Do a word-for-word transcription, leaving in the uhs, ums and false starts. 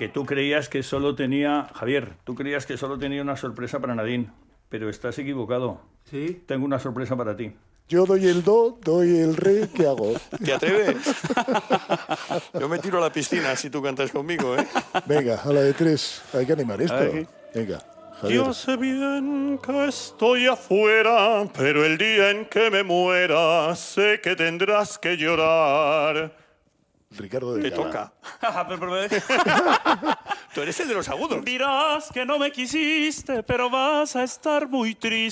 que tú creías que solo tenía... Javier, tú creías que solo tenía una sorpresa para Nadine, pero estás equivocado. ¿Sí? Tengo una sorpresa para ti. Yo doy el do, doy el re, ¿qué hago? ¿Te atreves? Yo me tiro a la piscina si tú cantas conmigo, ¿eh? Venga, a la de tres. Hay que animar esto. Ay. Venga, Javier. Yo sé bien que estoy afuera, pero el día en que me muera sé que tendrás que llorar. Ricardo de Te Cala. toca. Tú eres el de los agudos. Dirás que no me quisiste, pero vas a estar muy triste.